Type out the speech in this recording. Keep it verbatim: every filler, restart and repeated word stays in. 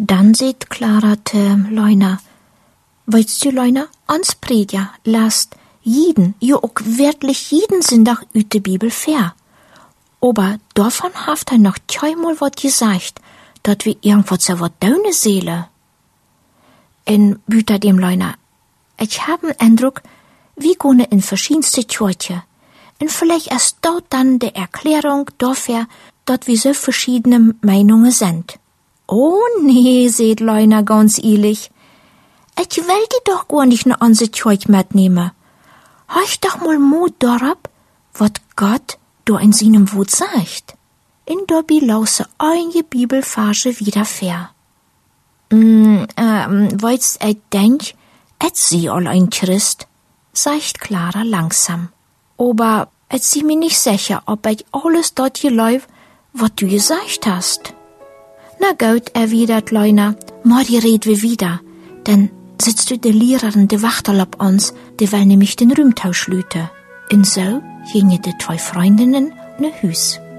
Dann seht Clara te Leuna. Weißt du, Leuna, ans Prediger lasst jeden, jo auch wirklich jeden Sonntag ut de Bibel fair. Aber davon haft er noch zweimal wat gesagt, dat wir irgendwas so wat deine Seele. In Büter dem Leuna, ich hab den Eindruck, wir gehen in verschiedenste Kirche. Und vielleicht erst dort dann die Erklärung dafür, dass wir so verschiedene Meinungen sind. Oh nee, seht Leuna ganz ehrlich. Ich will die doch gar nicht in unsere Kirche mitnehmen. Hör doch mal Mut darauf, was Gott da in seinem Wort sagt. In der Bilause einige Bibelverse wieder fair. Mm, ähm, weil's ich denk, et sie all ein Christ, sagt Clara langsam. Aber et sie mir nicht sicher, ob ich alles dort geläuf, wat du gesagt hast. Na gut, erwidert Leuna, morgen red wir wieder, denn sitzt du de Lehrerin de Wachtel ab uns, die will nämlich den Rühmtausch lüte. Und so gingen die zwei Freundinnen ne Hüs.